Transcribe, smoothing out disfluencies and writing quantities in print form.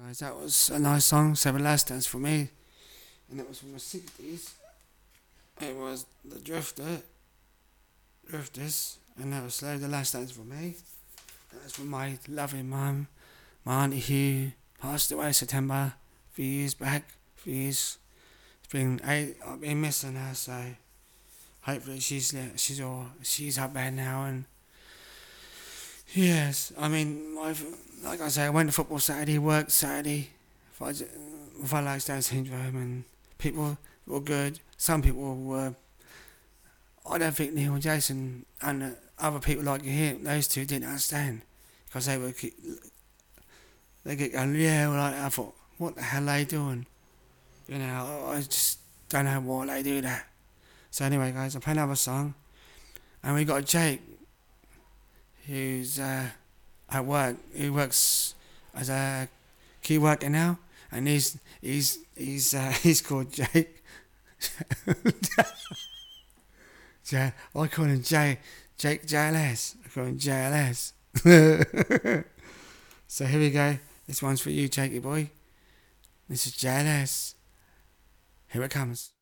guys, that was a nice song, Seven Last Dance for me. And it was from the 60s. It was the Drifters. And that was Slow the Last Dance for me. That was from my loving mum. My auntie Hugh passed away September, a few years back. It's been I've been missing her, so hopefully she's up there now. And yes, I mean, like I say, I went to football Saturday, worked Saturday, with Alex Down syndrome, and people were good. Some people were. I don't think Neil and Jason and other people like him, those two didn't understand, because they get going, yeah, well, I thought, what the hell are they doing? You know, I just don't know why they do that. So anyway, guys, I play another song, and we got Jake, who's at work. He works as a key worker now, and he's called Jake. I call him Jake JLS. I call him JLS. So here we go. This one's for you, Jakey boy. This is JLS. Here it comes.